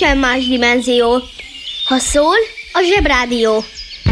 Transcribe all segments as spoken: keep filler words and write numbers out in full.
teljesen más dimenzió. Ha szól, a Zsebrádió.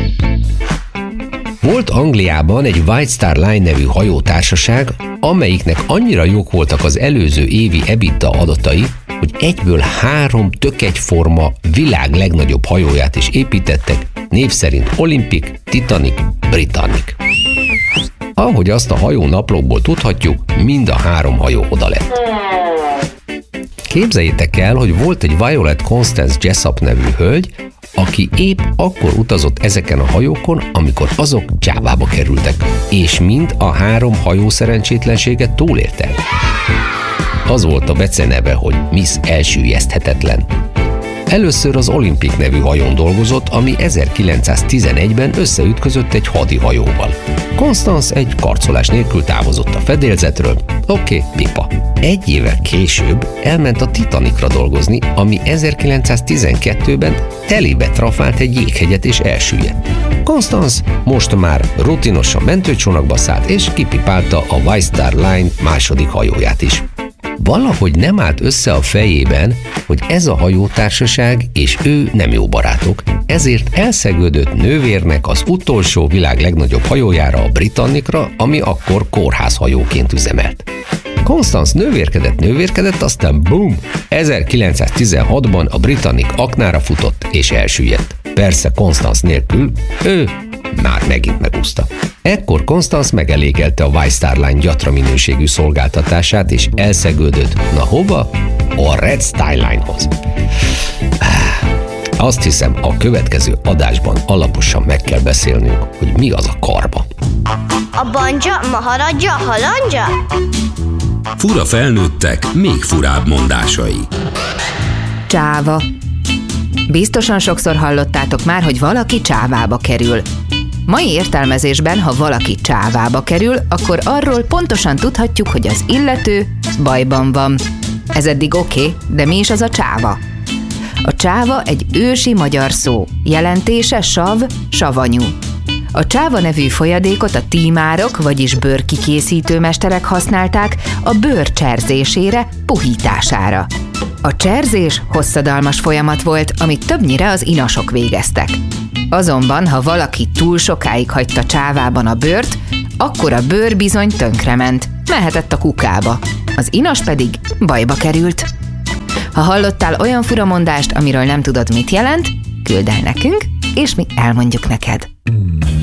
Volt Angliában egy White Star Line nevű hajótársaság, amelyiknek annyira jók voltak az előző évi EBITDA adatai, hogy egyből három tök egyforma világ legnagyobb hajóját is építettek, név szerint Olympic, Titanic, Britannic. Ahogy azt a hajó naplókból tudhatjuk, mind a három hajó oda lett. Képzeljétek el, hogy volt egy Violet Constance Jessup nevű hölgy, aki épp akkor utazott ezeken a hajókon, amikor azok Jávába kerültek, és mind a három hajó szerencsétlenséget túlélte. Az volt a beceneve, hogy Miss Elsüllyeszthetetlen. Először az Olympic nevű hajón dolgozott, ami ezerkilencszáztizenegyben összeütközött egy hadihajóval. Constance egy karcolás nélkül távozott a fedélzetről, oké, okay, pipa. Egy évvel később elment a Titanicra dolgozni, ami ezerkilencszáztizenkettőben telébe trafált egy jéghegyet és elsüllyedt. Constance most már rutinosan mentőcsónakba szállt és kipipálta a White Star Line második hajóját is. Valahogy nem állt össze a fejében, hogy ez a hajótársaság és ő nem jó barátok, ezért elszegődött nővérnek az utolsó világ legnagyobb hajójára, a Britannicra, ami akkor kórházhajóként üzemelt. Constance nővérkedett, nővérkedett, aztán bum! ezerkilencszáztizenhatban a Britannic aknára futott és elsüllyedt. Persze Constance nélkül ő már megint megúszta. Ekkor Constance megelégelte a White Star Line gyatra minőségű szolgáltatását, és elszegődött. Na hova? A Red Star Line-hoz. Azt hiszem, a következő adásban alaposan meg kell beszélnünk, hogy mi az a karma. A banja, maharadja, halandja? Fura felnőttek, még furább mondásai. Csáva. Biztosan sokszor hallottátok már, hogy valaki csávába kerül. Mai értelmezésben, ha valaki csávába kerül, akkor arról pontosan tudhatjuk, hogy az illető bajban van. Ez eddig oké, okay, de mi is az a csáva? A csáva egy ősi magyar szó, jelentése sav, savanyú. A csáva nevű folyadékot a tímárok, vagyis bőrkikészítő mesterek használták a bőr cserzésére, puhítására. A cserzés hosszadalmas folyamat volt, amit többnyire az inasok végeztek. Azonban, ha valaki túl sokáig hagyta csávában a bőrt, akkor a bőr bizony tönkrement, mehetett a kukába. Az inas pedig bajba került. Ha hallottál olyan furamondást, amiről nem tudod, mit jelent, küldd el nekünk, és mi elmondjuk neked.